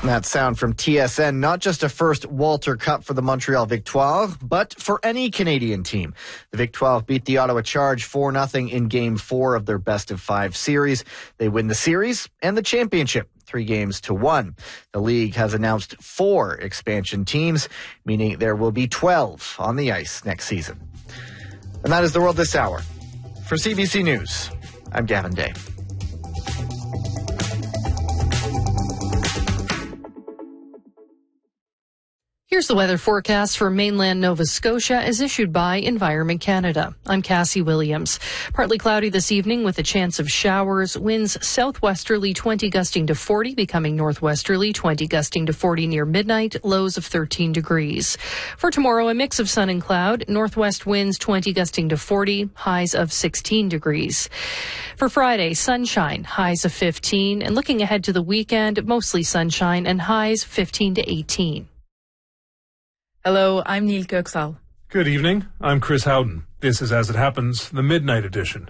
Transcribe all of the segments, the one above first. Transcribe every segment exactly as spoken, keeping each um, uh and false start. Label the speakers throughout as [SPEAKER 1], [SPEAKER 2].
[SPEAKER 1] That sound from T S N, not just a first Walter Cup for the Montreal Victoire, but for any Canadian team. The Victoire beat the Ottawa Charge four nothing in Game four of their best-of-five series. They win the series and the championship, three games to one. The league has announced four expansion teams, meaning there will be twelve on the ice next season. And that is the world this hour. For C B C News, I'm Gavin Day.
[SPEAKER 2] Here's the weather forecast for mainland Nova Scotia as issued by Environment Canada. I'm Cassie Williams. Partly cloudy this evening with a chance of showers. Winds southwesterly twenty gusting to forty, becoming northwesterly twenty gusting to forty near midnight, lows of thirteen degrees. For tomorrow, a mix of sun and cloud. Northwest winds twenty gusting to forty, highs of sixteen degrees. For Friday, sunshine, highs of fifteen. And looking ahead to the weekend, mostly sunshine and highs fifteen to eighteen.
[SPEAKER 3] Hello, I'm Neil Köksal.
[SPEAKER 4] Good evening. I'm Chris Howden. This is As It Happens, the Midnight Edition.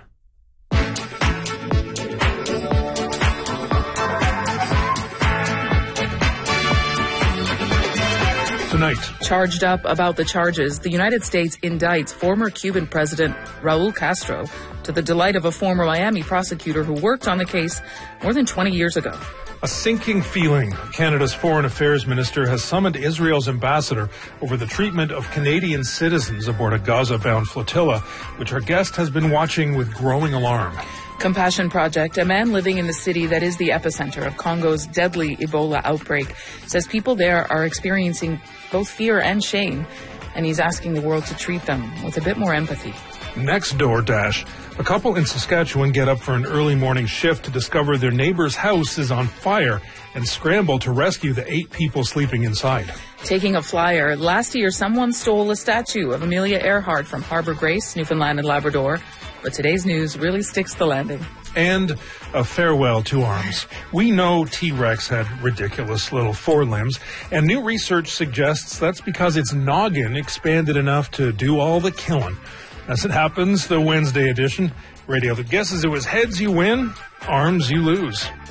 [SPEAKER 4] Tonight.
[SPEAKER 3] Charged up about the charges, the United States indicts former Cuban President Raul Castro to the delight of a former Miami prosecutor who worked on the case more than twenty years ago.
[SPEAKER 4] A sinking feeling. Canada's Foreign Affairs Minister has summoned Israel's ambassador over the treatment of Canadian citizens aboard a Gaza-bound flotilla, which our guest has been watching with growing alarm.
[SPEAKER 3] Compassion Project, a man living in the city that is the epicenter of Congo's deadly Ebola outbreak, says people there are experiencing both fear and shame, and he's asking the world to treat them with a bit more empathy.
[SPEAKER 4] Next door dash. A couple in Saskatchewan get up for an early morning shift to discover their neighbor's house is on fire and scramble to rescue the eight people sleeping inside.
[SPEAKER 3] Taking a flyer, last year someone stole a statue of Amelia Earhart from Harbour Grace, Newfoundland and Labrador. But today's news really sticks the landing.
[SPEAKER 4] And a farewell to arms. We know T-Rex had ridiculous little forelimbs, and new research suggests that's because its noggin expanded enough to do all the killing. As it happens, the Wednesday edition. Radio that guesses it was heads you win, arms you lose.